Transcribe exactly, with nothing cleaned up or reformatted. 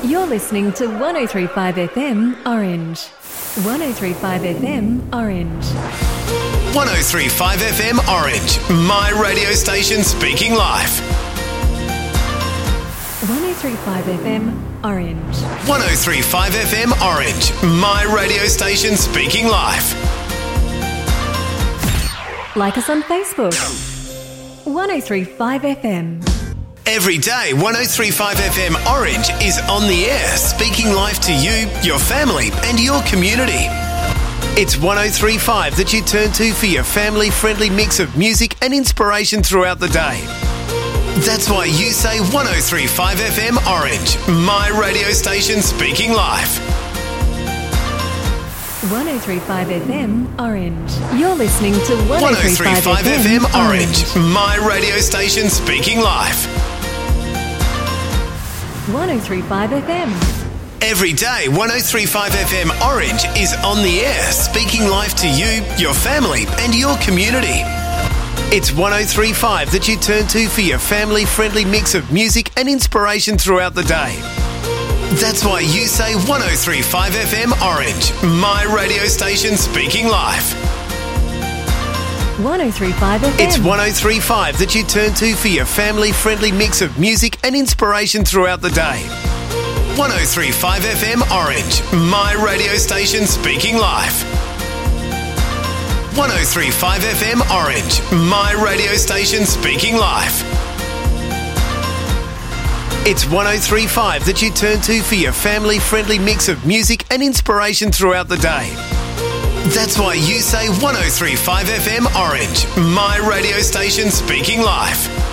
You're listening to one oh three point five F M Orange. one oh three point five F M Orange. one oh three point five F M Orange, my radio station speaking live. one oh three point five F M Orange. one oh three point five F M Orange, my radio station speaking live. Like us on Facebook. one oh three point five F M. Every day, one oh three point five F M Orange is on the air, speaking live to you, your family, and your community. It's one oh three point five that you turn to for your family-friendly mix of music and inspiration throughout the day. That's why you say one oh three point five F M Orange, my radio station speaking live. one oh three point five F M Orange. You're listening to one oh three point five F M Orange, my radio station speaking live. one oh three point five F M. Every day, one oh three point five F M Orange is on the air, speaking live to you, your family, and your community. It's one oh three point five that you turn to for your family-friendly mix of music and inspiration throughout the day. That's why you say one oh three point five F M Orange, my radio station speaking live. one oh three point five F M. It's one oh three point five that you turn to for your family-friendly mix of music and inspiration throughout the day. one oh three point five F M Orange, my radio station speaking live. one oh three point five F M Orange, my radio station speaking live. It's one oh three point five that you turn to for your family-friendly mix of music and inspiration throughout the day. That's why you say one oh three point five F M Orange, my radio station speaking live.